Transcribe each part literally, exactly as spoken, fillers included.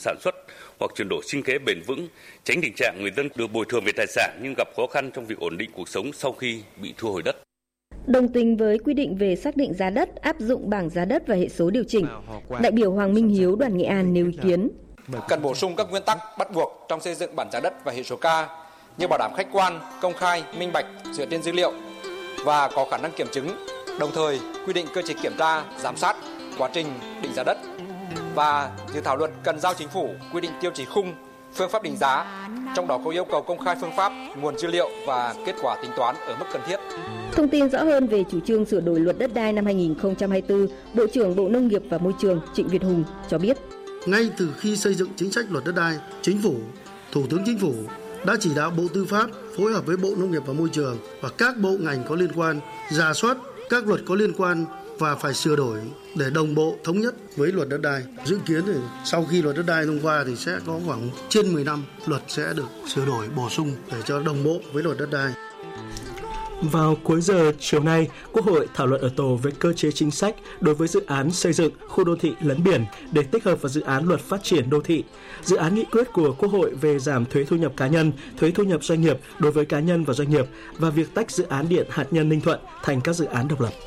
sản xuất hoặc chuyển đổi sinh kế bền vững, tránh tình trạng người dân được bồi thường về tài sản nhưng gặp khó khăn trong việc ổn định cuộc sống sau khi bị thu hồi đất. Đồng tình với quy định về xác định giá đất, áp dụng bảng giá đất và hệ số điều chỉnh, đại biểu Hoàng Minh Hiếu, đoàn Nghệ An nêu ý kiến. Cần bổ sung các nguyên tắc bắt buộc trong xây dựng bảng giá đất và hệ số K như bảo đảm khách quan, công khai, minh bạch dựa trên dữ liệu và có khả năng kiểm chứng, đồng thời quy định cơ chế kiểm tra, giám sát quá trình định giá đất. Và dự thảo luật cần giao chính phủ quy định tiêu chí khung, phương pháp định giá, trong đó có yêu cầu công khai phương pháp, nguồn dữ liệu và kết quả tính toán ở mức cần thiết. Thông tin rõ hơn về chủ trương sửa đổi luật đất đai năm hai nghìn không trăm hai mươi tư, Bộ trưởng Bộ Nông nghiệp và Môi trường Trịnh Việt Hùng cho biết. Ngay từ khi xây dựng chính sách luật đất đai, Chính phủ, Thủ tướng Chính phủ đã chỉ đạo Bộ Tư pháp phối hợp với Bộ Nông nghiệp và Môi trường và các bộ ngành có liên quan rà soát các luật có liên quan và phải sửa đổi để đồng bộ thống nhất với luật đất đai. Dự kiến thì sau khi luật đất đai thông qua thì sẽ có khoảng trên mười năm luật sẽ được sửa đổi bổ sung để cho đồng bộ với luật đất đai. Vào cuối giờ chiều nay, Quốc hội thảo luận ở tổ về cơ chế chính sách đối với dự án xây dựng khu đô thị lấn biển để tích hợp vào dự án luật phát triển đô thị, dự án nghị quyết của Quốc hội về giảm thuế thu nhập cá nhân, thuế thu nhập doanh nghiệp đối với cá nhân và doanh nghiệp và việc tách dự án điện hạt nhân Ninh Thuận thành các dự án độc lập.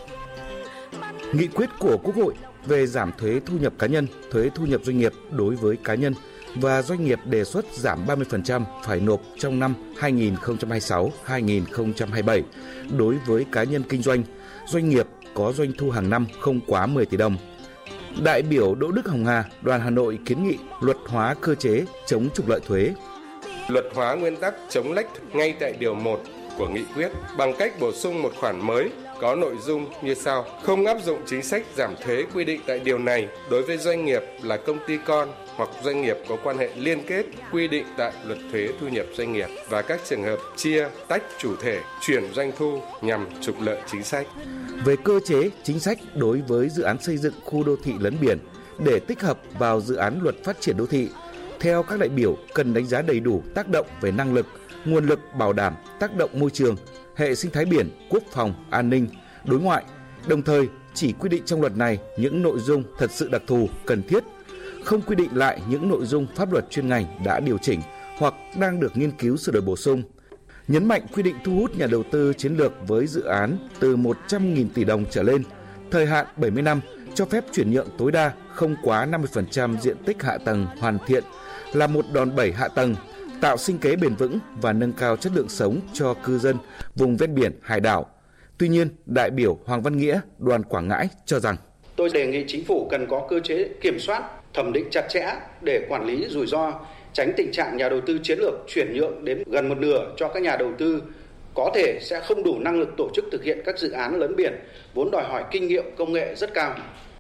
Nghị quyết của Quốc hội về giảm thuế thu nhập cá nhân, thuế thu nhập doanh nghiệp đối với cá nhân và doanh nghiệp đề xuất giảm ba mươi phần trăm phải nộp trong năm hai nghìn không trăm hai mươi sáu đến hai nghìn không trăm hai mươi bảy đối với cá nhân kinh doanh, doanh nghiệp có doanh thu hàng năm không quá mười tỷ đồng. Đại biểu Đỗ Đức Hồng Hà, đoàn Hà Nội kiến nghị luật hóa cơ chế chống trục lợi thuế. Luật hóa nguyên tắc chống lệch ngay tại điều một của nghị quyết bằng cách bổ sung một khoản mới có nội dung như sau: không áp dụng chính sách giảm thuế quy định tại điều này đối với doanh nghiệp là công ty con hoặc doanh nghiệp có quan hệ liên kết quy định tại luật thuế thu nhập doanh nghiệp và các trường hợp chia, tách chủ thể, chuyển doanh thu nhằm trục lợi chính sách. Về cơ chế, chính sách đối với dự án xây dựng khu đô thị lấn biển để tích hợp vào dự án luật phát triển đô thị, theo các đại biểu cần đánh giá đầy đủ tác động về năng lực, nguồn lực bảo đảm, tác động môi trường, hệ sinh thái biển, quốc phòng, an ninh, đối ngoại, đồng thời chỉ quy định trong luật này những nội dung thật sự đặc thù, cần thiết, không quy định lại những nội dung pháp luật chuyên ngành đã điều chỉnh hoặc đang được nghiên cứu sửa đổi bổ sung. Nhấn mạnh quy định thu hút nhà đầu tư chiến lược với dự án từ một trăm nghìn tỷ đồng trở lên, thời hạn bảy mươi năm, cho phép chuyển nhượng tối đa không quá năm mươi phần trăm diện tích hạ tầng hoàn thiện là một đòn bẩy hạ tầng, tạo sinh kế bền vững và nâng cao chất lượng sống cho cư dân vùng ven biển, hải đảo. Tuy nhiên, đại biểu Hoàng Văn Nghĩa, đoàn Quảng Ngãi cho rằng tôi đề nghị chính phủ cần có cơ chế kiểm soát, thẩm định chặt chẽ để quản lý rủi ro, tránh tình trạng nhà đầu tư chiến lược chuyển nhượng đến gần một nửa cho các nhà đầu tư có thể sẽ không đủ năng lực tổ chức thực hiện các dự án lấn biển, vốn đòi hỏi kinh nghiệm công nghệ rất cao.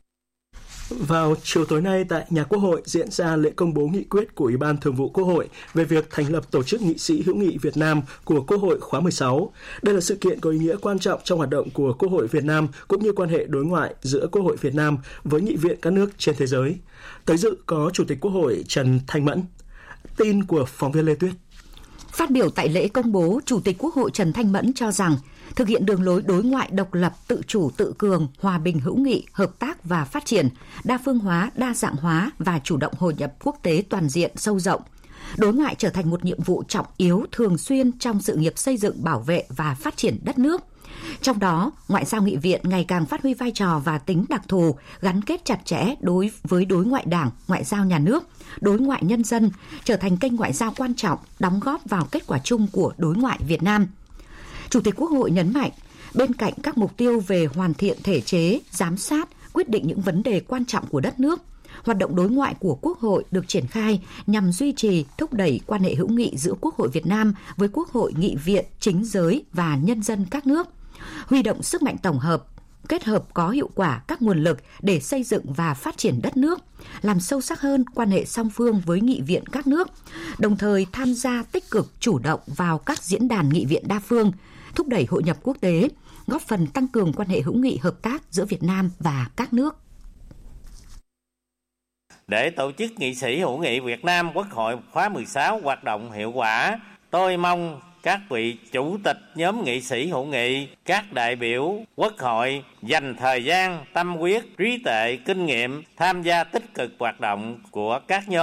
Vào chiều tối nay tại nhà Quốc hội diễn ra lễ công bố nghị quyết của Ủy ban Thường vụ Quốc hội về việc thành lập Tổ chức Nghị sĩ hữu nghị Việt Nam của Quốc hội khóa mười sáu. Đây là sự kiện có ý nghĩa quan trọng trong hoạt động của Quốc hội Việt Nam cũng như quan hệ đối ngoại giữa Quốc hội Việt Nam với nghị viện các nước trên thế giới. Tới dự có Chủ tịch Quốc hội Trần Thanh Mẫn. Tin của phóng viên Lê Tuyết. Phát biểu tại lễ công bố, Chủ tịch Quốc hội Trần Thanh Mẫn cho rằng thực hiện đường lối đối ngoại độc lập, tự chủ, tự cường, hòa bình, hữu nghị, hợp tác và phát triển, đa phương hóa, đa dạng hóa và chủ động hội nhập quốc tế toàn diện sâu rộng. Đối ngoại trở thành một nhiệm vụ trọng yếu thường xuyên trong sự nghiệp xây dựng, bảo vệ và phát triển đất nước. Trong đó, ngoại giao nghị viện ngày càng phát huy vai trò và tính đặc thù, gắn kết chặt chẽ đối với đối ngoại đảng, ngoại giao nhà nước, đối ngoại nhân dân, trở thành kênh ngoại giao quan trọng, đóng góp vào kết quả chung của đối ngoại Việt Nam. Chủ tịch Quốc hội nhấn mạnh, bên cạnh các mục tiêu về hoàn thiện thể chế, giám sát, quyết định những vấn đề quan trọng của đất nước, hoạt động đối ngoại của Quốc hội được triển khai nhằm duy trì, thúc đẩy quan hệ hữu nghị giữa Quốc hội Việt Nam với Quốc hội, nghị viện, chính giới và nhân dân các nước, huy động sức mạnh tổng hợp, kết hợp có hiệu quả các nguồn lực để xây dựng và phát triển đất nước, làm sâu sắc hơn quan hệ song phương với nghị viện các nước, đồng thời tham gia tích cực chủ động vào các diễn đàn nghị viện đa phương, thúc đẩy hội nhập quốc tế, góp phần tăng cường quan hệ hữu nghị hợp tác giữa Việt Nam và các nước. Để tổ chức Nghị sĩ hữu nghị Việt Nam Quốc hội khóa mười sáu hoạt động hiệu quả, tôi mong các vị chủ tịch nhóm nghị sĩ hữu nghị, các đại biểu Quốc hội dành thời gian, tâm huyết, trí tuệ, kinh nghiệm tham gia tích cực hoạt động của các nhóm